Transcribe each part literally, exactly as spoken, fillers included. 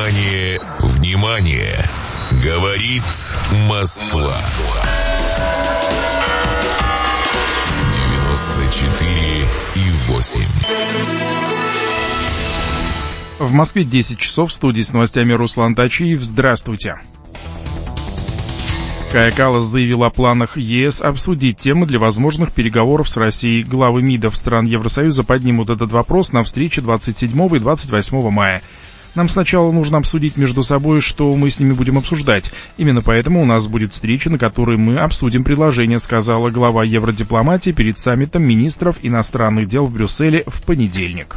Внимание, внимание! Говорит Москва. девяносто четыре и восемь. В Москве десять часов, в студии с новостями Руслан Тачиев. Здравствуйте. Кая Каллас заявил о планах ЕС обсудить темы для возможных переговоров с Россией. Главы МИДов стран Евросоюза поднимут этот вопрос на встрече двадцать седьмого и двадцать восьмого мая. Нам сначала нужно обсудить между собой, что мы с ними будем обсуждать. Именно поэтому у нас будет встреча, на которой мы обсудим предложение, сказала глава евродипломатии перед саммитом министров иностранных дел в Брюсселе в понедельник.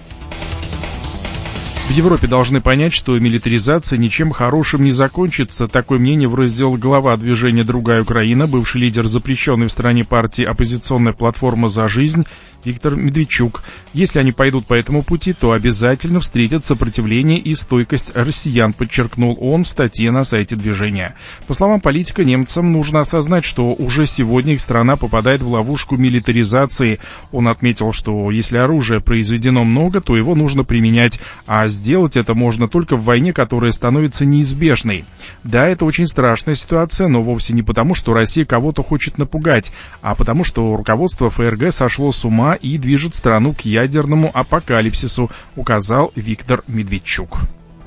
В Европе должны понять, что милитаризация ничем хорошим не закончится. Такое мнение выразил глава движения «Другая Украина», бывший лидер запрещенной в стране партии «Оппозиционная платформа за жизнь» Виктор Медведчук. Если они пойдут по этому пути, то обязательно встретят сопротивление и стойкость россиян, подчеркнул он в статье на сайте движения. По словам политика, немцам нужно осознать, что уже сегодня их страна попадает в ловушку милитаризации. Он отметил, что если оружия произведено много, то его нужно применять, а сделать это можно только в войне, которая становится неизбежной. Да, это очень страшная ситуация, но вовсе не потому, что Россия кого-то хочет напугать, а потому, что руководство ФРГ сошло с ума и движет страну к ядерному апокалипсису, указал Виктор Медведчук.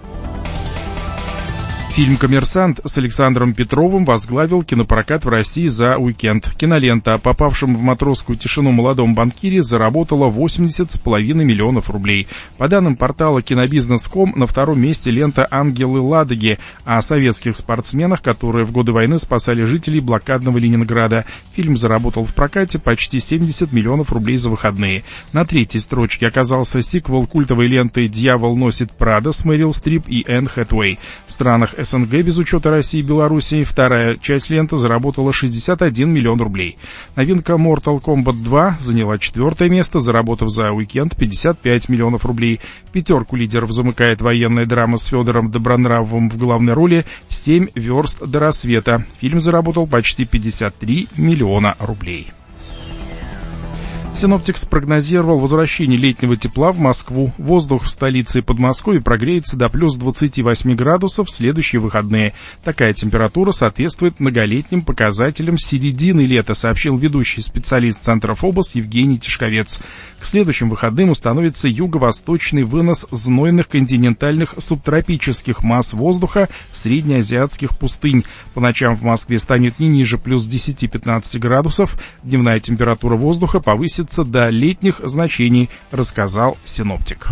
Фильм «Коммерсант» с Александром Петровым возглавил кинопрокат в России за уикенд. Кинолента о попавшем в матросскую тишину молодом банкире заработала восемьдесят с половиной миллионов рублей. По данным портала кинобизнес точка ком, на втором месте лента «Ангелы Ладоги» о советских спортсменах, которые в годы войны спасали жителей блокадного Ленинграда. Фильм заработал в прокате почти семьдесят миллионов рублей за выходные. На третьей строчке оказался сиквел культовой ленты «Дьявол носит Прада» с Мэрил Стрип и Энн Хэтэуэй. В странах СНГ без учета России и Белоруссии вторая часть ленты заработала шестьдесят один миллион рублей. Новинка Mortal Kombat два заняла четвертое место, заработав за уикенд пятьдесят пять миллионов рублей. Пятерку лидеров замыкает военная драма с Федором Добронравовым в главной роли «Семь верст до рассвета». Фильм заработал почти пятьдесят три миллиона рублей. Синоптик спрогнозировал возвращение летнего тепла в Москву. Воздух в столице и Подмосковье прогреется до плюс двадцати восьми градусов в следующие выходные. Такая температура соответствует многолетним показателям середины лета, сообщил ведущий специалист Центра ФОБОС Евгений Тишковец. К следующим выходным установится юго-восточный вынос знойных континентальных субтропических масс воздуха среднеазиатских пустынь. По ночам в Москве станет не ниже плюс десяти-пятнадцати градусов. Дневная температура воздуха повысится до летних значений, рассказал синоптик.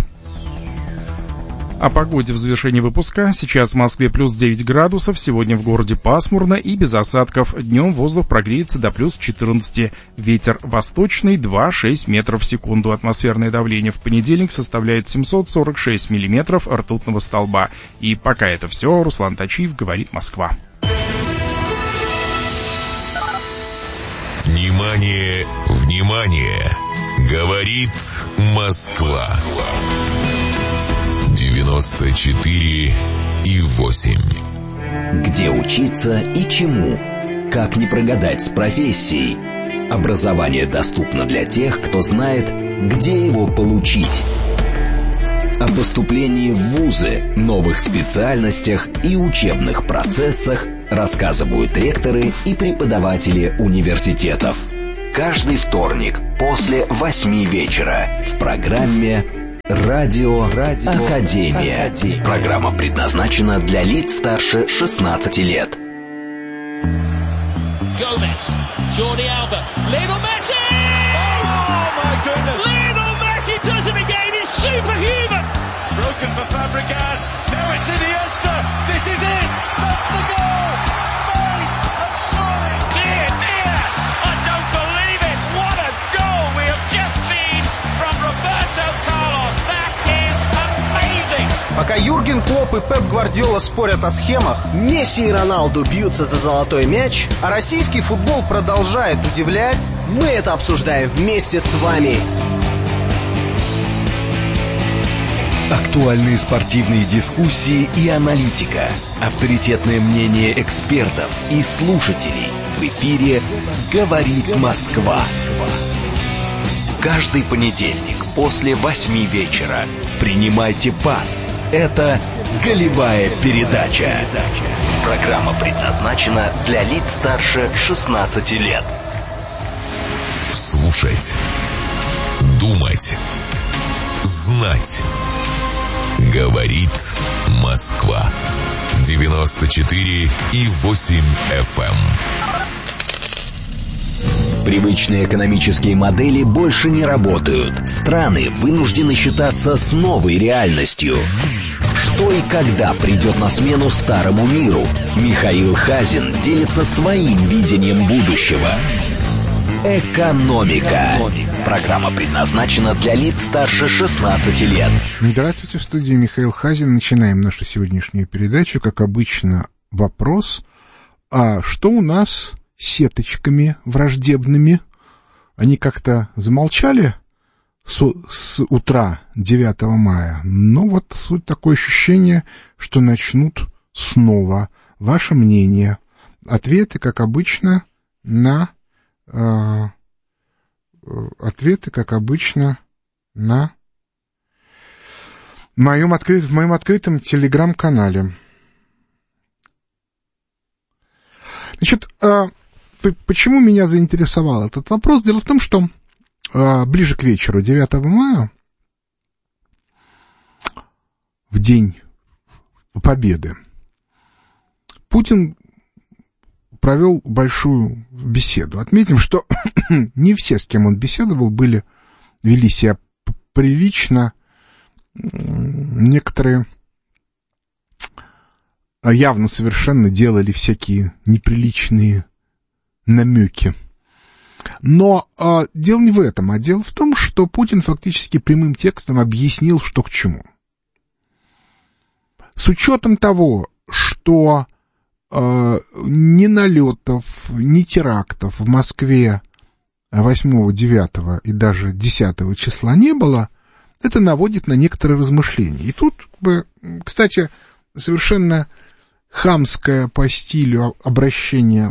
О погоде в завершении выпуска. Сейчас в Москве плюс девять градусов, сегодня в городе пасмурно и без осадков. Днем воздух прогреется до плюс четырнадцати. Ветер восточный два-шесть метров в секунду. Атмосферное давление в понедельник составляет семьсот сорок шесть миллиметров ртутного столба. И пока это все. Руслан Тачиев, говорит Москва. Внимание, внимание! Говорит Москва. девяносто четыре и восемь. Где учиться и чему? Как не прогадать с профессией? Образование доступно для тех, кто знает, где его получить. О поступлении в вузы, новых специальностях и учебных процессах рассказывают ректоры и преподаватели университетов. Каждый вторник после восьми вечера в программе «Радио, Радио Академия». Академия. Программа предназначена для лиц старше шестнадцати лет. Gomez, Jordi Alba, Lionel Messi! Oh my goodness! Lionel Messi does it again! It's superhuman! It's broken for Fabregas. Now it's Iniesta. This is it. That's the goal. Spain have scored. Dear, dear, I don't believe it. What a goal we have just seen from Roberto Carlos. That is amazing. Пока Юрген Клопп и Пеп Гвардиола спорят о схемах, Месси и Роналду бьются за золотой мяч, а российский футбол продолжает удивлять, мы это обсуждаем вместе с вами. Актуальные спортивные дискуссии и аналитика, авторитетное мнение экспертов и слушателей. В эфире «Говорит Москва». Каждый понедельник после восьми вечера принимайте пас. Это Голевая передача. Программа предназначена для лиц старше шестнадцати лет. Слушать. Думать. Знать. Говорит Москва. девяносто четыре и восемь эф эм. Привычные экономические модели больше не работают. Страны вынуждены считаться с новой реальностью. Что и когда придет на смену старому миру? Михаил Хазин делится своим видением будущего. Экономика. Программа предназначена для лиц старше шестнадцати лет. Здравствуйте, в студии Михаил Хазин. Начинаем нашу сегодняшнюю передачу. Как обычно, вопрос. А что у нас с сеточками враждебными? Они как-то замолчали с, с утра девятого мая. Но вот суть такое ощущение, что начнут снова. Ваше мнение. Ответы, как обычно, на... Э, ответы, как обычно, на моем открыт, в моем открытом телеграм-канале. Значит, э, почему меня заинтересовал этот вопрос? Дело в том, что э, ближе к вечеру девятого мая, в день Победы, Путин провел большую беседу. Отметим, что не все, с кем он беседовал, были, вели себя прилично. Некоторые явно совершенно делали всякие неприличные намеки. Но а, дело не в этом, а дело в том, что Путин фактически прямым текстом объяснил, что к чему. С учетом того, что ни налетов, ни терактов в Москве восьмого, девятого и даже десятого числа не было, это наводит на некоторые размышления. И тут, кстати, совершенно хамское по стилю обращение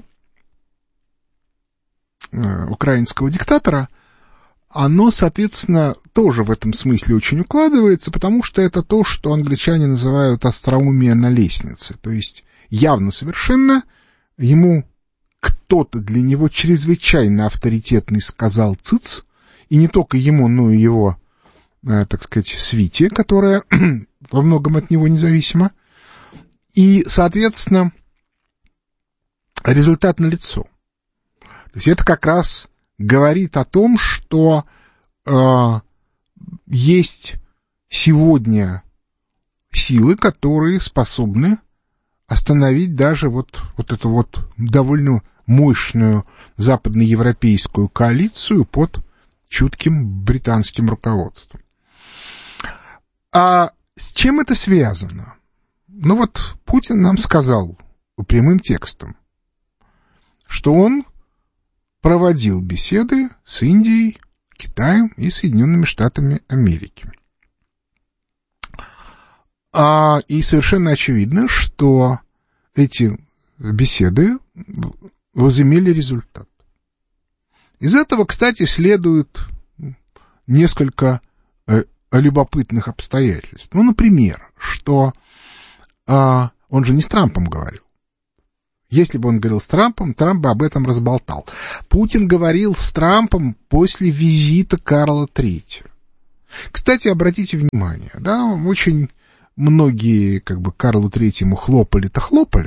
украинского диктатора, оно, соответственно, тоже в этом смысле очень укладывается, потому что это то, что англичане называют остроумие на лестнице, то есть явно совершенно ему кто-то для него чрезвычайно авторитетный сказал «цыц», и не только ему, но и его, э, так сказать, свите, которая во многом от него независима. И, соответственно, результат налицо. То есть это как раз говорит о том, что э, есть сегодня силы, которые способны остановить даже вот, вот эту вот довольно мощную западноевропейскую коалицию под чутким британским руководством. А с чем это связано? Ну вот Путин нам сказал прямым текстом, что он проводил беседы с Индией, Китаем и Соединенными Штатами Америки. А, и совершенно очевидно, что эти беседы возымели результат. Из этого, кстати, следует несколько э, любопытных обстоятельств. Ну, например, что а, он же не с Трампом говорил. Если бы он говорил с Трампом, Трамп бы об этом разболтал. Путин говорил с Трампом после визита Карла третьего. Кстати, обратите внимание, да, очень многие, как бы, Карлу третьему хлопали-то хлопали,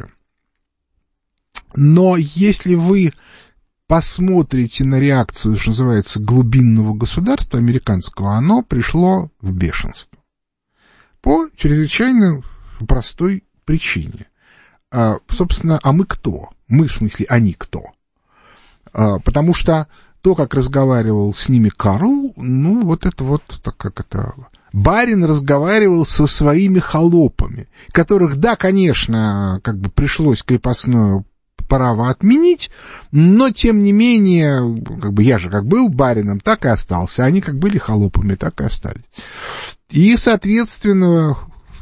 но если вы посмотрите на реакцию, что называется, глубинного государства американского, оно пришло в бешенство. По чрезвычайно простой причине. А, собственно, а мы кто? Мы, в смысле, они кто? А, потому что то, как разговаривал с ними Карл, ну, вот это вот, так как это... Барин разговаривал со своими холопами, которых, да, конечно, как бы пришлось крепостное право отменить, но, тем не менее, как бы я же как был барином, так и остался, они как были холопами, так и остались. И, соответственно,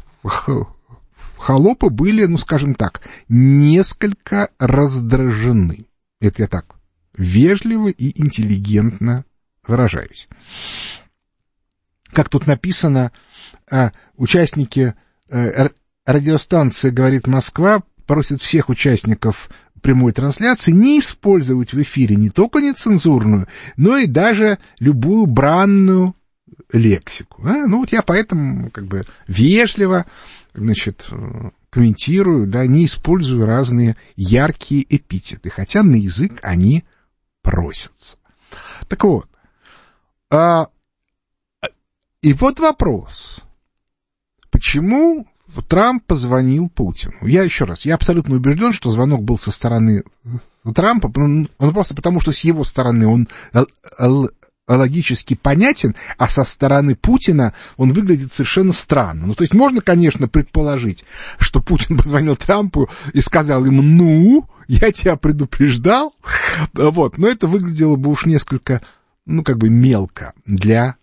холопы были, ну, скажем так, несколько раздражены. Это я так вежливо и интеллигентно выражаюсь. Как тут написано, участники радиостанция «Говорит Москва» просит всех участников прямой трансляции не использовать в эфире не только нецензурную, но и даже любую бранную лексику. Да? Ну вот я поэтому как бы вежливо, значит, комментирую, да, не использую разные яркие эпитеты, хотя на язык они просятся. Так вот, а, и вот вопрос. Почему Трамп позвонил Путину? Я еще раз, я абсолютно убежден, что звонок был со стороны Трампа, он просто потому, что с его стороны он логически понятен, а со стороны Путина он выглядит совершенно странно. Ну, то есть можно, конечно, предположить, что Путин позвонил Трампу и сказал ему: ну, я тебя предупреждал, вот, но это выглядело бы уж несколько, ну, как бы мелко для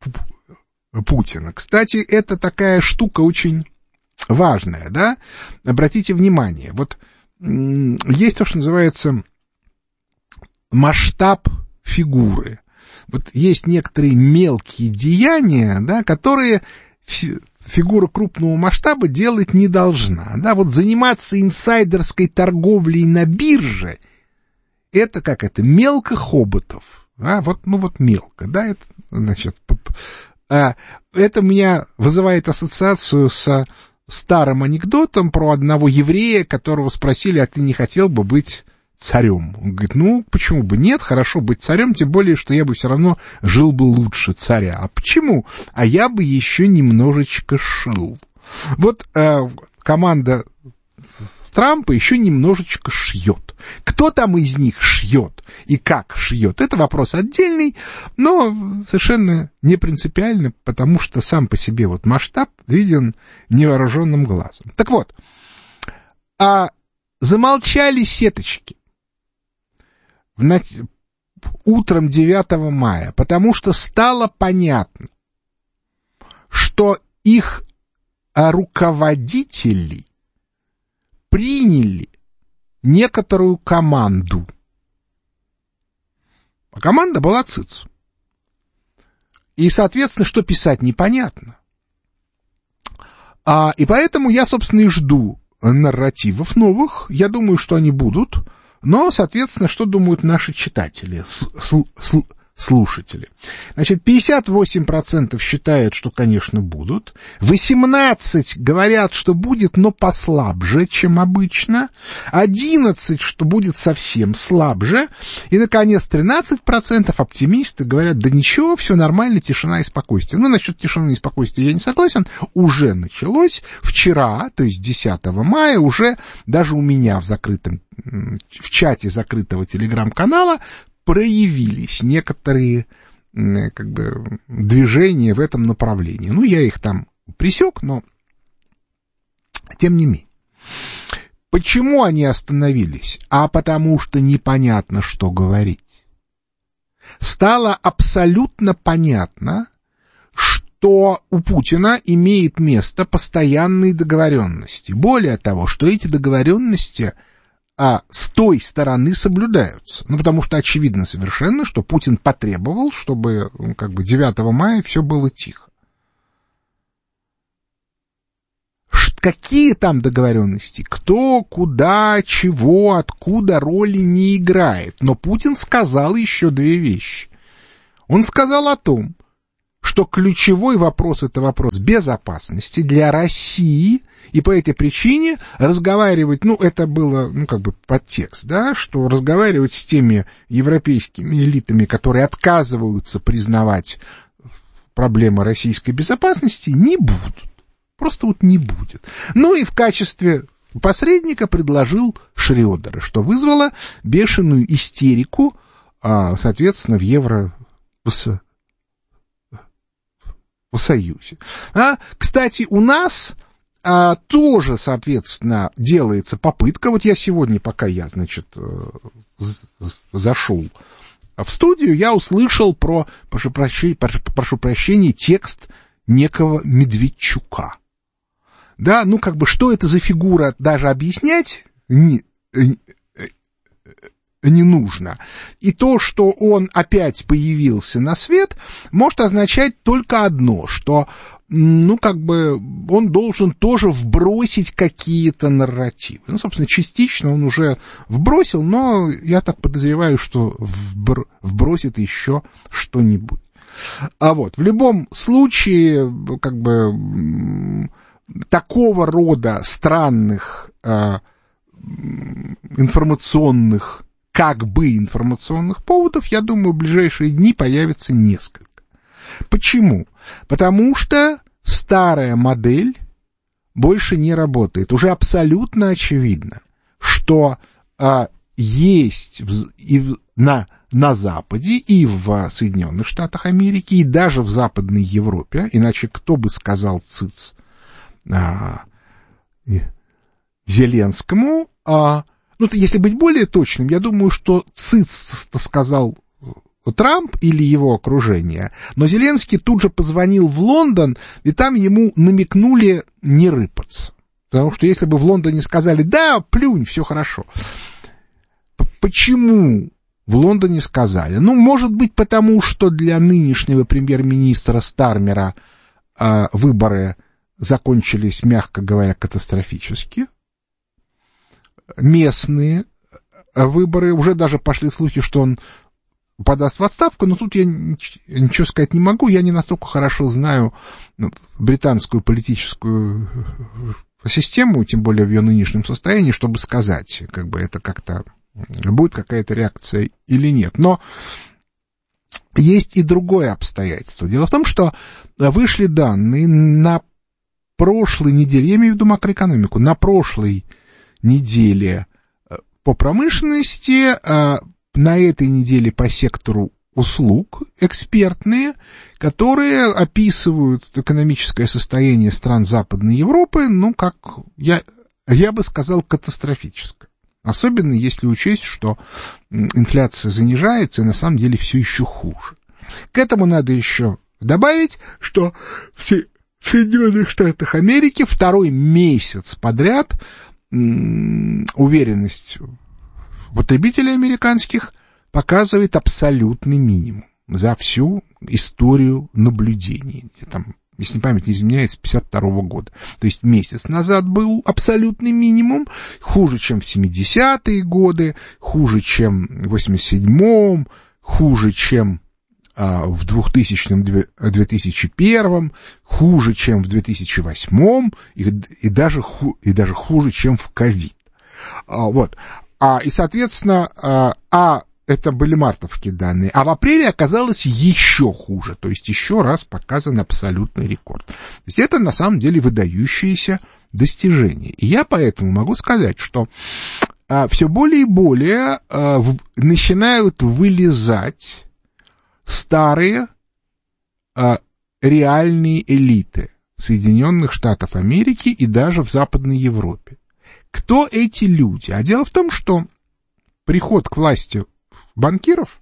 Путина. Кстати, это такая штука очень важная, да? Обратите внимание, вот есть то, что называется масштаб фигуры. Вот есть некоторые мелкие деяния, да, которые фигура крупного масштаба делать не должна. Да, вот заниматься инсайдерской торговлей на бирже, это как это, мелко хоботов. А, вот, ну вот мелко, да, это, значит, а, это у меня вызывает ассоциацию со старым анекдотом про одного еврея, которого спросили: а ты не хотел бы быть царем? Он говорит: ну, почему бы нет, хорошо быть царем, тем более, что я бы все равно жил бы лучше царя. А почему? А я бы еще немножечко шил. Вот э, команда Трампа еще немножечко шьет. Кто там из них шьет и как шьет, это вопрос отдельный, но совершенно не принципиально, потому что сам по себе вот масштаб виден невооруженным глазом. Так вот, а замолчали сеточки в... утром девятого мая, потому что стало понятно, что их руководители приняли некоторую команду. А команда была ЦИЦ. И, соответственно, что писать, непонятно. А, и поэтому я, собственно, и жду нарративов новых. Я думаю, что они будут. Но, соответственно, что думают наши читатели, слушатели? Значит, пятьдесят восемь процентов считают, что, конечно, будут. восемнадцать процентов говорят, что будет, но послабже, чем обычно. одиннадцать процентов, что будет совсем слабже. И, наконец, тринадцать процентов оптимисты говорят: да ничего, все нормально, тишина и спокойствие. Ну, насчет тишины и спокойствия я не согласен. Уже началось. Вчера, то есть десятого мая, уже даже у меня в закрытом, в чате закрытого телеграм-канала проявились некоторые, как бы, движения в этом направлении. Ну, я их там пресек, но тем не менее. Почему они остановились? А потому что непонятно, что говорить. Стало абсолютно понятно, что у Путина имеет место постоянные договоренности. Более того, что эти договоренности а с той стороны соблюдаются. Ну, потому что очевидно совершенно, что Путин потребовал, чтобы, как бы, девятого мая все было тихо. Какие там договоренности? Кто, куда, чего, откуда роли не играет. Но Путин сказал еще две вещи. Он сказал о том, что ключевой вопрос — это вопрос безопасности для России, и по этой причине разговаривать, ну, это было, ну, как бы подтекст, да, что разговаривать с теми европейскими элитами, которые отказываются признавать проблемы российской безопасности, не будут. Просто вот не будет. Ну и в качестве посредника предложил Шрёдера, что вызвало бешеную истерику, соответственно, в Евро... в Союзе. А, кстати, у нас а, тоже, соответственно, делается попытка. Вот я сегодня, пока я, значит, зашел в студию, я услышал про, прошу прощения, прошу прощения, текст некого Медведчука. Да, ну, как бы, что это за фигура, даже объяснять не, не нужно. И то, что он опять появился на свет, может означать только одно, что ну, как бы, он должен тоже вбросить какие-то нарративы. Ну, собственно, частично он уже вбросил, но я так подозреваю, что вбр- вбросит еще что-нибудь. А вот, в любом случае, как бы, такого рода странных а, информационных, как бы информационных поводов, я думаю, в ближайшие дни появится несколько. Почему? Потому что старая модель больше не работает. Уже абсолютно очевидно, что а, есть в, и в, на, на Западе, и в Соединенных Штатах Америки, и даже в Западной Европе, иначе кто бы сказал циц а, Зеленскому, а, ну, если быть более точным, я думаю, что циц сказал Трамп или его окружение, но Зеленский тут же позвонил в Лондон, и там ему намекнули не рыпаться. Потому что если бы в Лондоне сказали, да, плюнь, все хорошо. Почему в Лондоне сказали? Ну, может быть, потому что для нынешнего премьер-министра Стармера э, выборы закончились, мягко говоря, катастрофически. Местные выборы, уже даже пошли слухи, что он подаст в отставку, но тут я ничего сказать не могу, я не настолько хорошо знаю британскую политическую систему, тем более в ее нынешнем состоянии, чтобы сказать, как бы это как-то будет какая-то реакция или нет. Но есть и другое обстоятельство. Дело в том, что вышли данные на прошлой неделе, я имею в виду макроэкономику, на прошлой неделе по промышленности, на этой неделе по сектору услуг экспертные, которые описывают экономическое состояние стран Западной Европы, ну, как я, я бы сказал, катастрофическое. Особенно если учесть, что инфляция занижается, и на самом деле все еще хуже. К этому надо еще добавить, что в Соединенных Штатах Америки второй месяц подряд уверенность потребителей американских показывает абсолютный минимум за всю историю наблюдений. Там, если память не изменяет, с пятьдесят второго года. То есть месяц назад был абсолютный минимум, хуже, чем в семидесятые годы, хуже, чем в восемьдесят седьмом, хуже, чем а, в двухтысячном, две тысячи первом, хуже, чем в две тысячи восьмом и, и, даже, ху, и даже хуже, чем в ковид. А, вот. А, и, соответственно, а, а это были мартовские данные, а в апреле оказалось еще хуже, то есть еще раз показан абсолютный рекорд. То есть это на самом деле выдающееся достижение. И я поэтому могу сказать, что а, все более и более а, в, начинают вылезать старые а, реальные элиты Соединенных Штатов Америки и даже в Западной Европе. Кто эти люди? А дело в том, что приход к власти банкиров,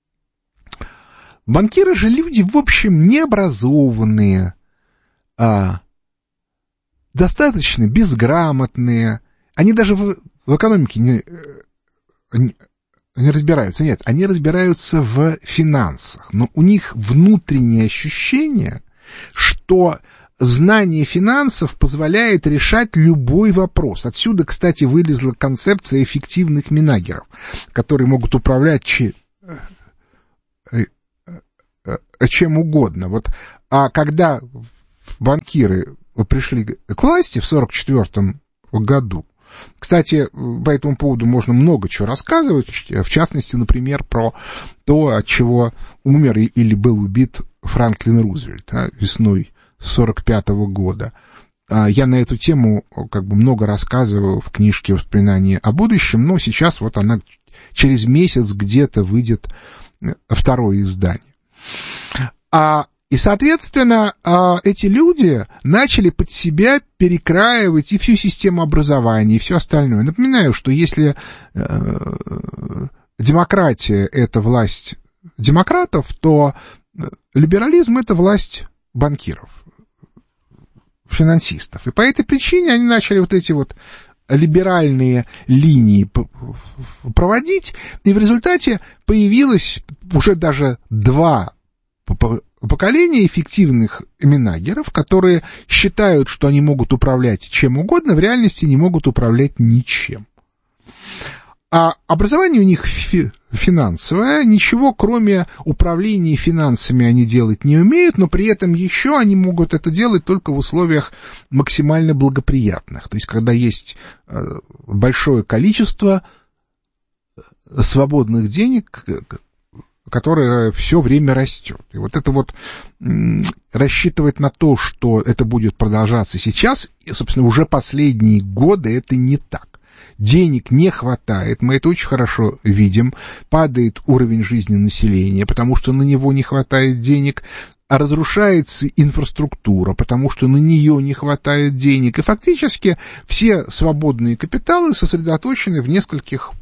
банкиры же люди, в общем, необразованные, а, достаточно безграмотные, они даже в, в экономике не, не, не разбираются, нет, они разбираются в финансах, но у них внутреннее ощущение, что знание финансов позволяет решать любой вопрос. Отсюда, кстати, вылезла концепция эффективных менеджеров, которые могут управлять че... чем угодно. Вот. А когда банкиры пришли к власти в сорок четвёртом году, кстати, по этому поводу можно много чего рассказывать, в частности, например, про то, от чего умер или был убит Франклин Рузвельт, да, весной сорок пятого года. Я на эту тему как бы много рассказывал в книжке «Воспоминания о будущем», но сейчас вот она через месяц где-то выйдет второе издание. А, и, соответственно, эти люди начали под себя перекраивать и всю систему образования, и все остальное. Напоминаю, что если демократия — это власть демократов, то либерализм — это власть банкиров, финансистов. И по этой причине они начали вот эти вот либеральные линии проводить, и в результате появилось уже даже два поколение эффективных менеджеров, которые считают, что они могут управлять чем угодно, в реальности не могут управлять ничем. А образование у них фи- финансовое, ничего кроме управления финансами они делать не умеют, но при этом еще они могут это делать только в условиях максимально благоприятных. То есть, когда есть большое количество свободных денег, которое все время растет. И вот это вот м, рассчитывать на то, что это будет продолжаться сейчас, и, собственно, уже последние годы это не так. Денег не хватает, мы это очень хорошо видим, падает уровень жизни населения, потому что на него не хватает денег, а разрушается инфраструктура, потому что на нее не хватает денег, и фактически все свободные капиталы сосредоточены в нескольких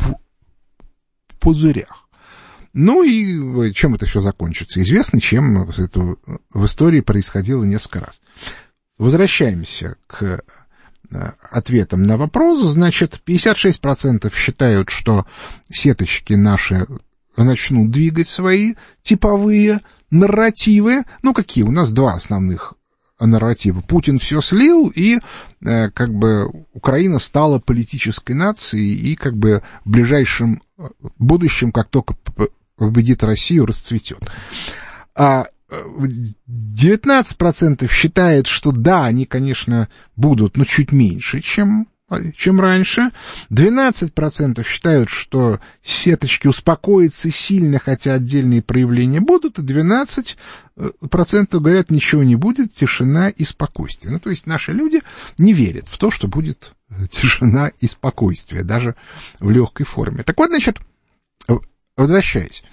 пузырях. Ну и чем это все закончится? Известно, чем это в истории происходило несколько раз. Возвращаемся к ответом на вопрос. Значит, пятьдесят шесть процентов считают, что сеточки наши начнут двигать свои типовые нарративы. Ну, какие? У нас два основных нарратива. Путин все слил, и э, как бы Украина стала политической нацией, и как бы в ближайшем будущем, как только победит Россию, расцветет. А девятнадцать процентов считает, что да, они, конечно, будут, но чуть меньше, чем, чем раньше. двенадцать процентов считают, что сеточки успокоятся сильно, хотя отдельные проявления будут, и двенадцать процентов говорят, ничего не будет, тишина и спокойствие. Ну, то есть наши люди не верят в то, что будет тишина и спокойствие, даже в легкой форме. Так вот, значит, возвращаясь.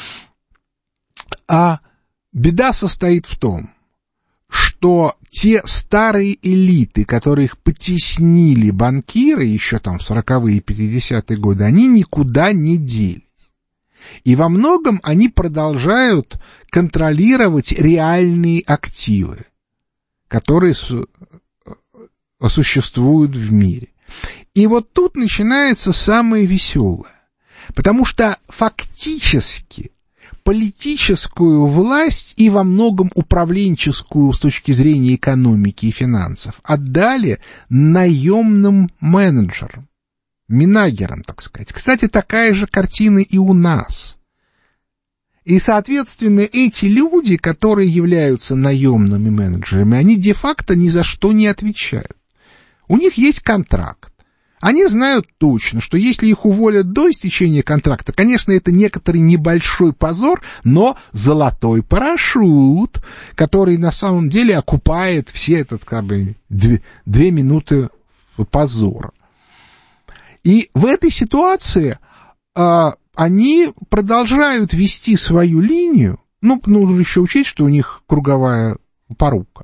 А беда состоит в том, что те старые элиты, которые их потеснили банкиры еще там в сороковые и пятидесятые годы, они никуда не делись. И во многом они продолжают контролировать реальные активы, которые существуют в мире. И вот тут начинается самое веселое, потому что фактически политическую власть и во многом управленческую с точки зрения экономики и финансов отдали наемным менеджерам, менеджерам, так сказать. Кстати, такая же картина и у нас. И, соответственно, эти люди, которые являются наемными менеджерами, они де-факто ни за что не отвечают. У них есть контракт. Они знают точно, что если их уволят до истечения контракта, конечно, это некоторый небольшой позор, но золотой парашют, который на самом деле окупает все этот, как бы, две, две минуты позора. И в этой ситуации а, они продолжают вести свою линию, ну, нужно еще учесть, что у них круговая порука.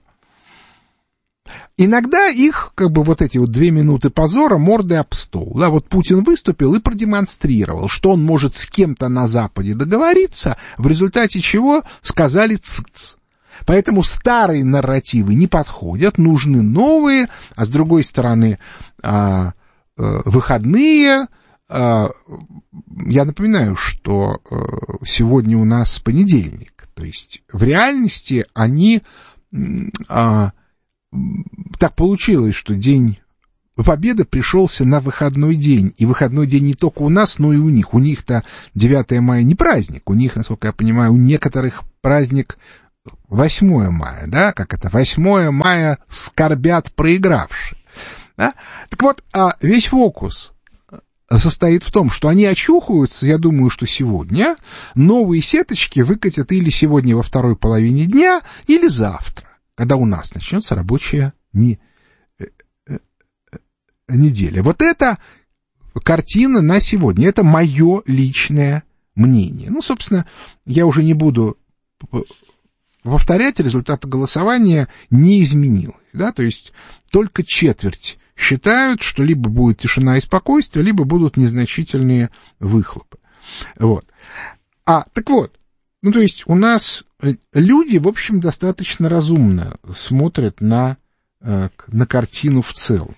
Иногда их, как бы, вот эти вот две минуты позора мордой об стол. Да, вот Путин выступил и продемонстрировал, что он может с кем-то на Западе договориться, в результате чего сказали «цыц». Поэтому старые нарративы не подходят, нужны новые, а с другой стороны а, а, выходные. А, я напоминаю, что а, сегодня у нас понедельник, то есть в реальности они... А, так получилось, что День Победы пришелся на выходной день. И выходной день не только у нас, но и у них. У них-то девятое мая не праздник. У них, насколько я понимаю, у некоторых праздник восьмое мая. Да? Как это? восьмое мая скорбят проигравшие. Да? Так вот, а весь фокус состоит в том, что они очухаются, я думаю, что сегодня новые сеточки выкатят или сегодня во второй половине дня, или завтра, когда у нас начнется рабочая не, э, э, неделя. Вот это картина на сегодня. Это мое личное мнение. Ну, собственно, я уже не буду повторять, результаты голосования не изменилось. Да? То есть только четверть считают, что либо будет тишина и спокойствие, либо будут незначительные выхлопы. Вот. А, так вот, ну, то есть у нас люди, в общем, достаточно разумно смотрят на, на картину в целом.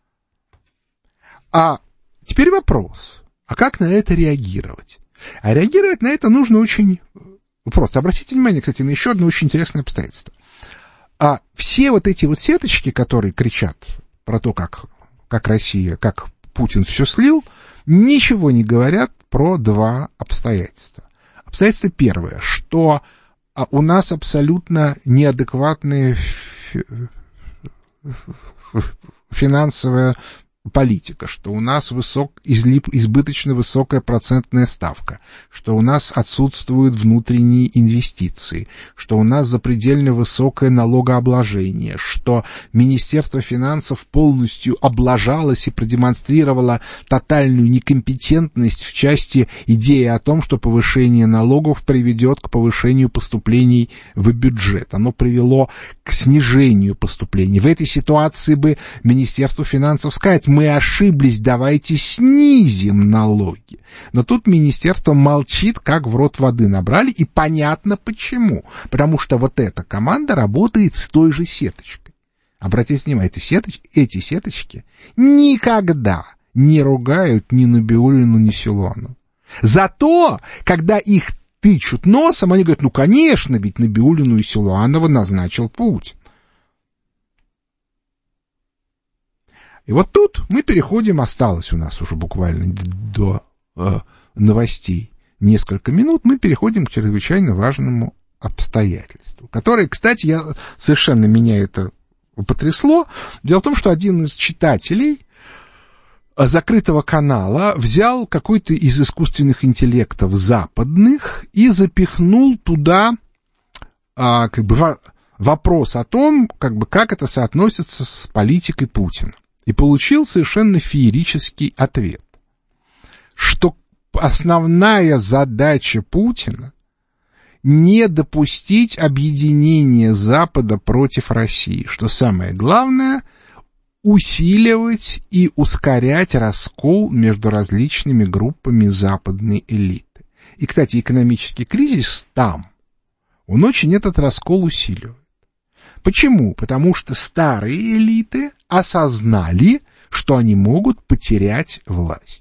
А теперь вопрос, а как на это реагировать? А реагировать на это нужно очень Просто обратите внимание, кстати, на еще одно очень интересное обстоятельство. А все вот эти вот сеточки, которые кричат про то, как, как Россия, как Путин все слил, ничего не говорят про два обстоятельства. Обстоятельство первое, что у нас абсолютно неадекватная финансовая политика, что у нас высок, излип, избыточно высокая процентная ставка, что у нас отсутствуют внутренние инвестиции, что у нас запредельно высокое налогообложение, что Министерство финансов полностью облажалось и продемонстрировало тотальную некомпетентность в части идеи о том, что повышение налогов приведет к повышению поступлений в бюджет. Оно привело к снижению поступлений. В этой ситуации бы Министерство финансов сказать: мы ошиблись, давайте снизим налоги. Но тут министерство молчит, как в рот воды набрали, и понятно почему. Потому что вот эта команда работает с той же сеточкой. Обратите внимание, эти сеточки, эти сеточки никогда не ругают ни Набиуллину, ни Силуанову. Зато, когда их тычут носом, они говорят: ну, конечно, ведь Набиуллину и Силуанова назначил Путин. И вот тут мы переходим, осталось у нас уже буквально до э, новостей несколько минут, мы переходим к чрезвычайно важному обстоятельству, которое, кстати, я, совершенно меня это потрясло. Дело в том, что один из читателей закрытого канала взял какой-то из искусственных интеллектов западных и запихнул туда а, как бы, вопрос о том, как бы, как это соотносится с политикой Путина. И получил совершенно феерический ответ, что основная задача Путина — не допустить объединения Запада против России, что самое главное — усиливать и ускорять раскол между различными группами западной элиты. И, кстати, экономический кризис там, он очень этот раскол усиливает. Почему? Потому что старые элиты осознали, что они могут потерять власть.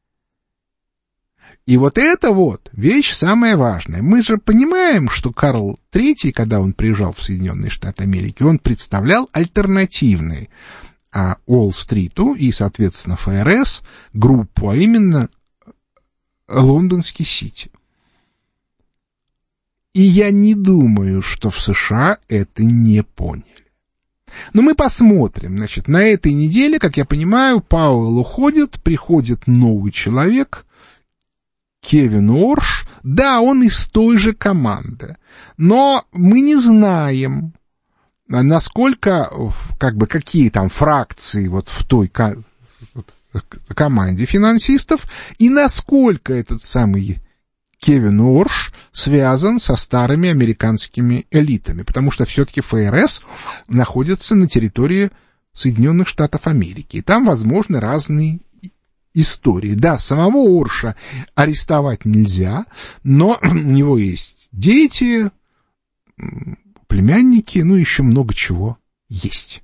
И вот это вот вещь самая важная. Мы же понимаем, что Карл Третий, когда он приезжал в Соединенные Штаты Америки, он представлял альтернативный а, Уолл-стриту и, соответственно, эф эр эс группу, а именно Лондонский Сити. И я не думаю, что в США это не поняли. Но мы посмотрим. Значит, на этой неделе, как я понимаю, Пауэлл уходит, приходит новый человек, Кевин Орш. Да, он из той же команды. Но мы не знаем, насколько, как бы, какие там фракции вот в той команде финансистов, и насколько этот самый Кевин Орш связан со старыми американскими элитами, потому что все-таки эф эр эс находится на территории Соединенных Штатов Америки, и там возможны разные истории. Да, самого Орша арестовать нельзя, но у него есть дети, племянники, ну еще много чего есть.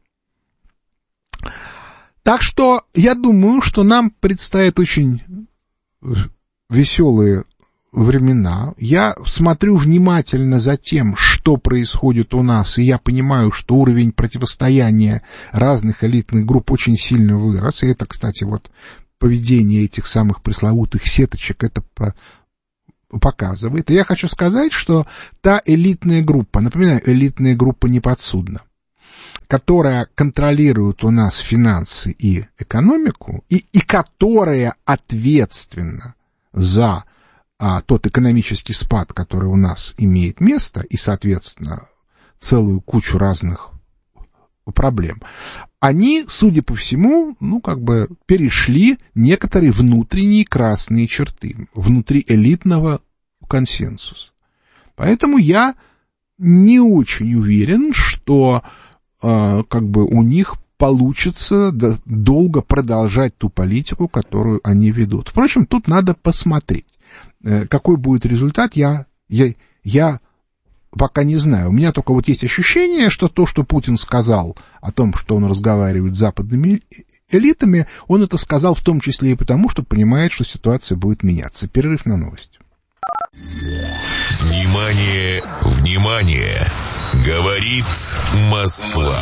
Так что я думаю, что нам предстоят очень веселые времена. Я смотрю внимательно за тем, что происходит у нас, и я понимаю, что уровень противостояния разных элитных групп очень сильно вырос. И это, кстати, вот поведение этих самых пресловутых сеточек это показывает. И я хочу сказать, что та элитная группа, напоминаю, элитная группа неподсудна, которая контролирует у нас финансы и экономику, и, и которая ответственна за а, тот экономический спад, который у нас имеет место, и, соответственно, целую кучу разных проблем, они, судя по всему, ну, как бы перешли некоторые внутренние красные черты внутри элитного консенсуса. Поэтому я не очень уверен, что э, как бы у них получится долго продолжать ту политику, которую они ведут. Впрочем, тут надо посмотреть. Э, какой будет результат, я, я, я пока не знаю. У меня только вот есть ощущение, что то, что Путин сказал о том, что он разговаривает с западными элитами, он это сказал в том числе и потому, что понимает, что ситуация будет меняться. Перерыв на новости. Внимание, внимание! Говорит Москва.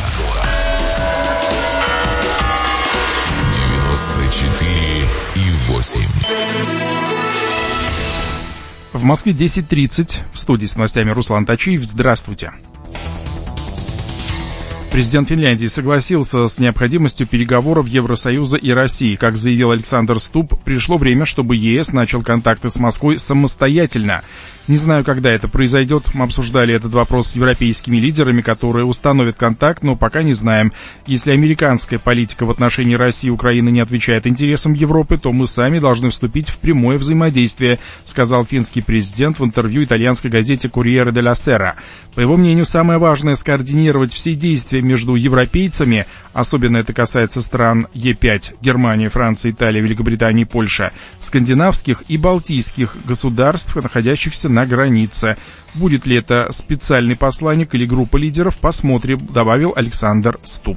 девяносто четыре и восемь. В Москве десять тридцать. В студии с новостями Руслан Тачиев. Здравствуйте. Президент Финляндии согласился с необходимостью переговоров Евросоюза и России. Как заявил Александр Ступп, пришло время, чтобы ЕС начал контакты с Москвой самостоятельно. Не знаю, когда это произойдет. Мы обсуждали этот вопрос с европейскими лидерами, которые установят контакт, но пока не знаем. Если американская политика в отношении России и Украины не отвечает интересам Европы, то мы сами должны вступить в прямое взаимодействие, сказал финский президент в интервью итальянской газете «Корьере делла Сера». По его мнению, самое важное — скоординировать все действия между европейцами, особенно это касается стран Е пять, Германия, Франция, Италия, Великобритания и Польша, скандинавских и балтийских государств, находящихся на границе. Будет ли это специальный посланник или группа лидеров, посмотрим, добавил Александр Ступп.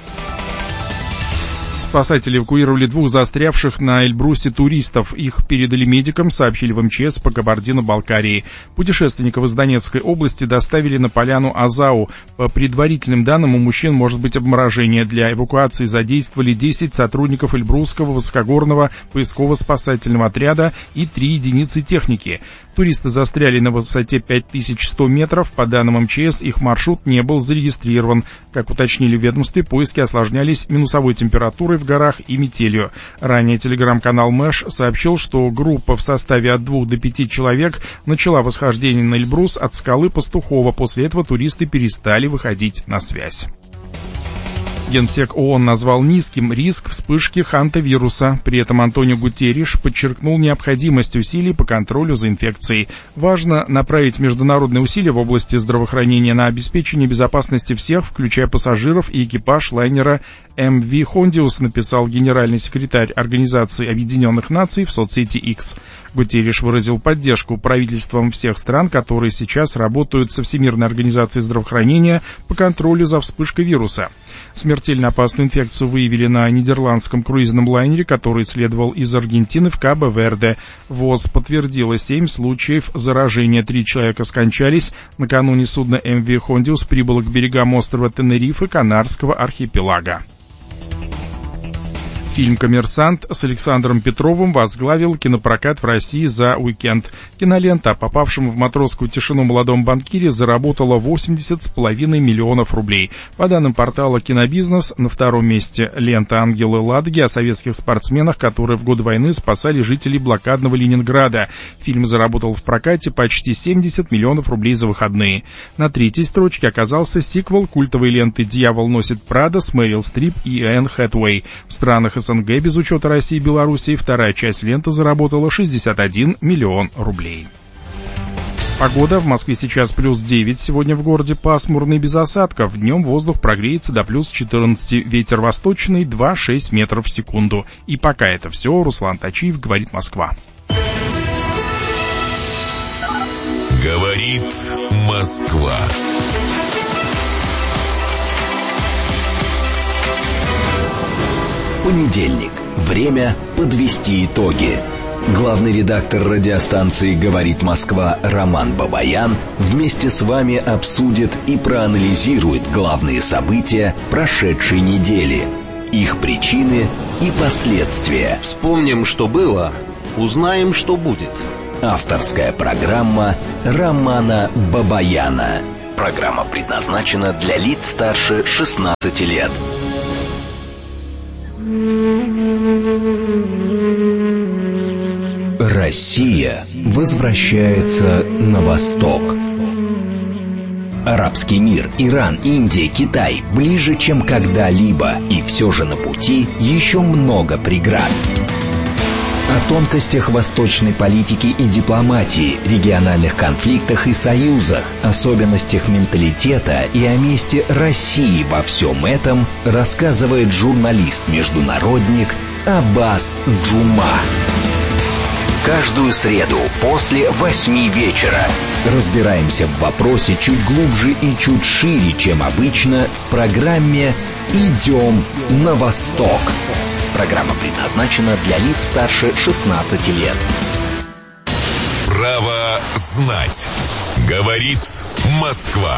Спасатели эвакуировали двух застрявших на Эльбрусе туристов. Их передали медикам, сообщили в эм че эс по Кабардино-Балкарии. Путешественников из Донецкой области доставили на поляну Азау. По предварительным данным, у мужчин может быть обморожение. Для эвакуации задействовали десять сотрудников Эльбрусского высокогорного поисково-спасательного отряда и три единицы техники. Туристы застряли на высоте пять тысяч сто метров. По данным эм че эс, их маршрут не был зарегистрирован. Как уточнили в ведомстве, поиски осложнялись минусовой температурой в горах и метелью. Ранее телеграм-канал Мэш сообщил, что группа в составе от двух до пяти человек начала восхождение на Эльбрус от скалы Пастухова. После этого туристы перестали выходить на связь. Генсек ООН назвал низким риск вспышки хантавируса. При этом Антонио Гутерриш подчеркнул необходимость усилий по контролю за инфекцией. Важно направить международные усилия в области здравоохранения на обеспечение безопасности всех, включая пассажиров и экипаж лайнера эм ви Хондиус, написал генеральный секретарь Организации Объединенных Наций в соцсети X. Гутерриш выразил поддержку правительствам всех стран, которые сейчас работают со Всемирной организацией здравоохранения по контролю за вспышкой вируса. Смертельно опасную инфекцию выявили на нидерландском круизном лайнере, который следовал из Аргентины в Кабо-Верде. ВОЗ подтвердила семь случаев заражения. Три человека скончались. Накануне судно эм ви Хондиус прибыло к берегам острова Тенерифе Канарского архипелага. Фильм «Коммерсант» с Александром Петровым возглавил кинопрокат в России за уикенд. Кинолента о попавшем в матросскую тишину молодом банкире заработала восемьдесят с половиной миллионов рублей. По данным портала «Кинобизнес», на втором месте лента «Ангелы Ладоги» о советских спортсменах, которые в годы войны спасали жителей блокадного Ленинграда. Фильм заработал в прокате почти семьдесят миллионов рублей за выходные. На третьей строчке оказался сиквел культовой ленты «Дьявол носит Прада» с Мэрил Стрип и Энн Хэтэуэй. В странах СНГ без учета России и Белоруссии вторая часть ленты заработала шестьдесят один миллион рублей. Погода. В Москве сейчас плюс девять, сегодня в городе пасмурно и без осадков. Днем воздух прогреется до плюс четырнадцати, ветер восточный два-шесть метров в секунду. И пока это все. Руслан Тачиев, говорит Москва. Говорит Москва. Понедельник. Время подвести итоги. Главный редактор радиостанции «Говорит Москва» Роман Бабаян вместе с вами обсудит и проанализирует главные события прошедшей недели, их причины и последствия. Вспомним, что было, узнаем, что будет. Авторская программа Романа Бабаяна. Программа предназначена для лиц старше шестнадцати лет. Россия возвращается на восток. Арабский мир, Иран, Индия, Китай ближе, чем когда-либо, и все же на пути еще много преград. О тонкостях восточной политики и дипломатии, региональных конфликтах и союзах, особенностях менталитета и о месте России во всем этом рассказывает журналист-международник Аббас Джума. Каждую среду после восьми вечера разбираемся в вопросе чуть глубже и чуть шире, чем обычно, в программе «Идем на восток». Программа предназначена для лиц старше шестнадцати лет. Право знать. Говорит Москва.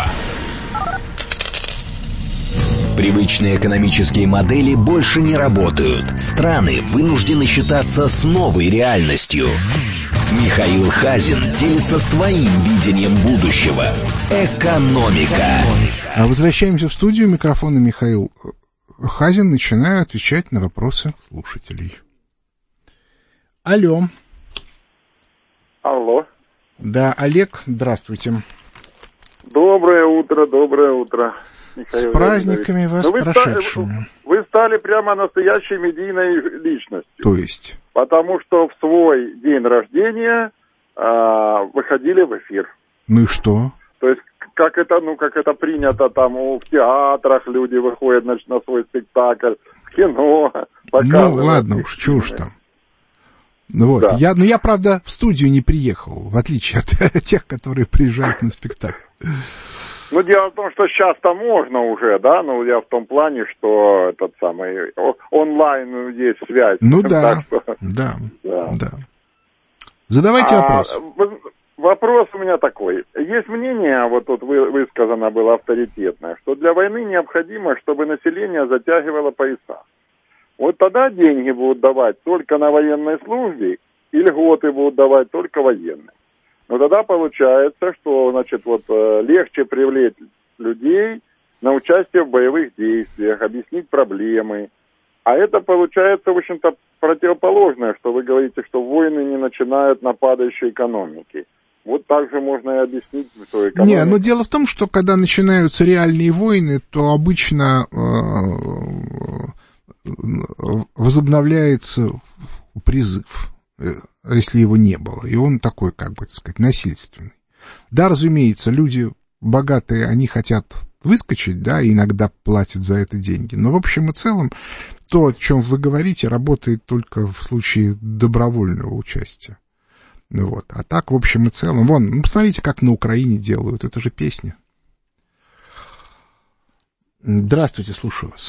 Привычные экономические модели больше не работают. Страны вынуждены считаться с новой реальностью. Михаил Хазин делится своим видением будущего. Экономика. А возвращаемся в студию. Микрофон и Михаил Хазин. Начинаю отвечать на вопросы слушателей. Алло. Алло. Да, Олег, здравствуйте. Доброе утро, доброе утро, Михаил. С праздниками Леонидович. вас вы прошедшими. Стали, вы стали прямо настоящей медийной личностью. То есть? Потому что в свой день рождения а, выходили в эфир. Ну и что? То есть, как это, ну, как это принято там в театрах, люди выходят, значит, на свой спектакль, в кино. Ну, ладно уж, чушь там. Вот. Да. Я, но я, правда, в студию не приехал, в отличие от тех, которые приезжают на спектакль. Ну, дело в том, что сейчас-то можно уже, да, ну, я в том плане, что этот самый, онлайн есть связь. Ну, да, что, да, да, да. Задавайте а, вопрос. Вопрос у меня такой. Есть мнение, вот тут вы, высказано было авторитетное, что для войны необходимо, чтобы население затягивало пояса. Вот тогда деньги будут давать только на военной службе, и льготы будут давать только военным. Но тогда получается, что, значит, вот легче привлечь людей на участие в боевых действиях, объяснить проблемы. А это получается, в общем-то, противоположное, что вы говорите, что войны не начинают на падающей экономике. Вот так же можно и объяснить, что экономика... Не, но дело в том, что когда начинаются реальные войны, то обычно возобновляется призыв, если его не было, и он такой, как бы, так сказать, насильственный. Да, разумеется, люди богатые, они хотят выскочить, да, и иногда платят за это деньги, но в общем и целом то, о чем вы говорите, работает только в случае добровольного участия. Вот. А так, в общем и целом, вон, ну, посмотрите, как на Украине делают, это же песня. Здравствуйте, слушаю вас.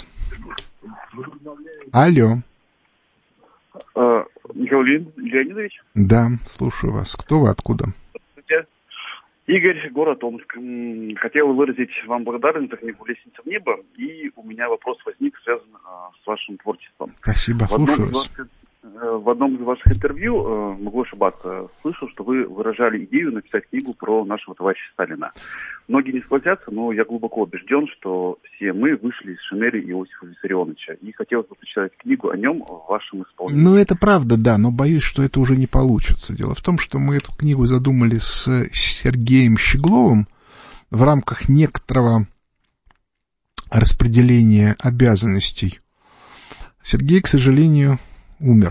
Алло. Uh, Михаил Леонидович? Да, слушаю вас. Кто вы, откуда? Здравствуйте. Игорь, город Омск. Хотел выразить вам благодарность за книгу «Лестница в небо», и у меня вопрос возник, связан uh, с вашим творчеством. Спасибо, в слушаю вас. Ваших, uh, в одном из ваших интервью, uh, могу ошибаться, слышал, что вы выражали идею написать книгу про нашего товарища Сталина. Многие не согласятся, но я глубоко убежден, что все мы вышли из шинели Иосифа Виссарионовича. И хотелось бы прочитать книгу о нем в вашем исполнении. Ну, это правда, да, но боюсь, что это уже не получится. Дело в том, что мы эту книгу задумали с Сергеем Щегловым в рамках некоторого распределения обязанностей. Сергей, к сожалению, умер.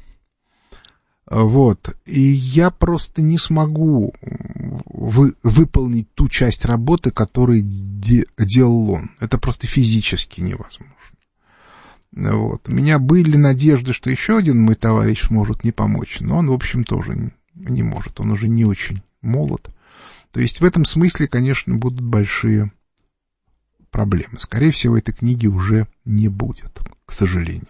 Вот, и я просто не смогу вы, выполнить ту часть работы, которую де, делал он. Это просто физически невозможно. Вот. У меня были надежды, что еще один мой товарищ сможет мне помочь, но он, в общем, тоже не, не может. Он уже не очень молод. То есть в этом смысле, конечно, будут большие проблемы. Скорее всего, этой книги уже не будет, к сожалению.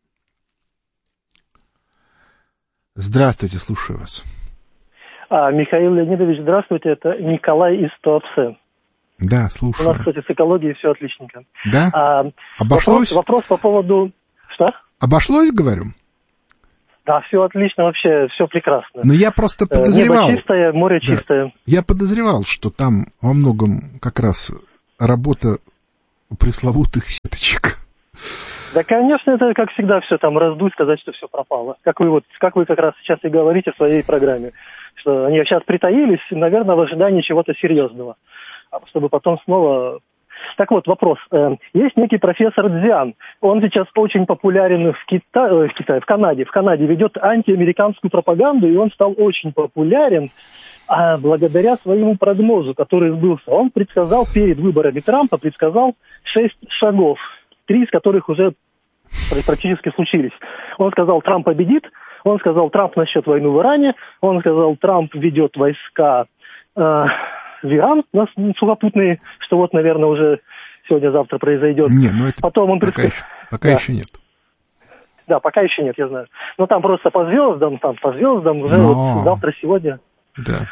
Здравствуйте, слушаю вас. А, Михаил Леонидович, здравствуйте, это Николай из Туапсе. Да, слушаю. У нас, кстати, с экологией все отличненько. Да? А, Обошлось? Вопрос, вопрос по поводу... Что? Обошлось, говорю? Да, все отлично, вообще все прекрасно. Но я просто подозревал... Небо чистое, море да, чистое. Я подозревал, что там во многом как раз работа пресловутых сеточек. Да, конечно, это, как всегда, все там раздуть, сказать, что все пропало. Как вы вот, как вы как раз сейчас и говорите в своей программе, что они сейчас притаились, наверное, в ожидании чего-то серьезного, чтобы потом снова... Так вот, вопрос. Есть некий профессор Дзян. Он сейчас очень популярен в Китае, в Китае, в Канаде. В Канаде ведет антиамериканскую пропаганду, и он стал очень популярен а благодаря своему прогнозу, который сбылся. Он предсказал перед выборами Трампа, предсказал шесть шагов, три из которых уже практически случились. Он сказал, Трамп победит, он сказал, Трамп начнет войну в Иране, он сказал, Трамп ведет войска э, в Иран, сухопутные, что вот, наверное, уже сегодня-завтра произойдет. Не, ну это Потом он пока, предск... еще, пока да. еще нет. Да, пока еще нет, я знаю. Но там просто по звездам, там по звездам уже Но... вот завтра, сегодня. Да.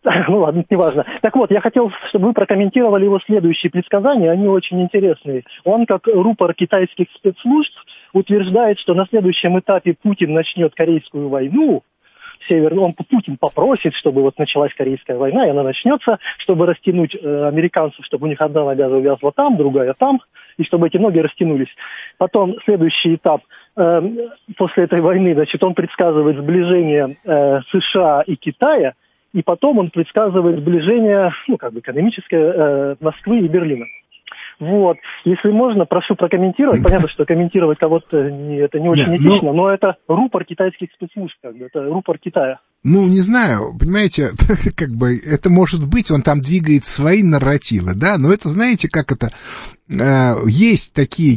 Ну ладно, неважно. Так вот, я хотел, чтобы вы прокомментировали его следующие предсказания, они очень интересные. Он, как рупор китайских спецслужб, утверждает, что на следующем этапе Путин начнет Корейскую войну. Север, он Путин попросит, чтобы вот началась Корейская война, и она начнется, чтобы растянуть э, американцев, чтобы у них одна нога завязла там, другая там, и чтобы эти ноги растянулись. Потом следующий этап э, после этой войны, значит, он предсказывает сближение э, США и Китая, и потом он предсказывает сближение, ну, как бы экономическое, э, Москвы и Берлина. Вот. Если можно, прошу прокомментировать. Понятно, что комментировать кого-то не, это не очень Нет, этично, ну, но это рупор китайских спецслужб, как бы, это рупор Китая. Ну, не знаю, понимаете, как бы это может быть, он там двигает свои нарративы, да, но это, знаете, как это, э, есть такие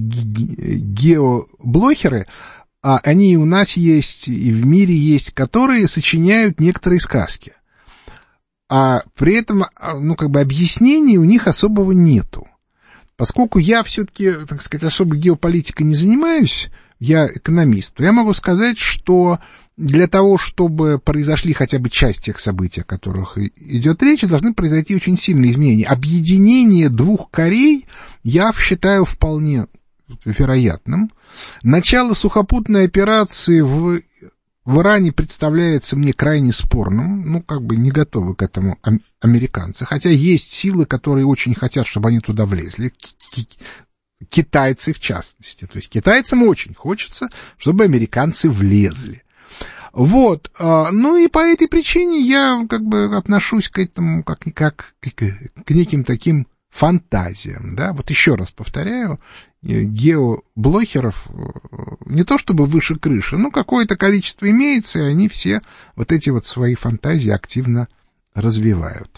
геоблогеры, а они и у нас есть, и в мире есть, которые сочиняют некоторые сказки. А при этом, ну, как бы объяснений у них особого нету. Поскольку я все-таки, так сказать, особо геополитикой не занимаюсь, я экономист, то я могу сказать, что для того, чтобы произошли хотя бы часть тех событий, о которых идет речь, должны произойти очень сильные изменения. Объединение двух Корей я считаю вполне вероятным. Начало сухопутной операции в, в Иране представляется мне крайне спорным. Ну, как бы не готовы к этому американцы. Хотя есть силы, которые очень хотят, чтобы они туда влезли. Китайцы в частности. То есть китайцам очень хочется, чтобы американцы влезли. Вот, ну и по этой причине я как бы отношусь к этому как, как к неким таким фантазиям, да, вот еще раз повторяю, геоблогеров не то чтобы выше крыши, но какое-то количество имеется, и они все вот эти вот свои фантазии активно развивают.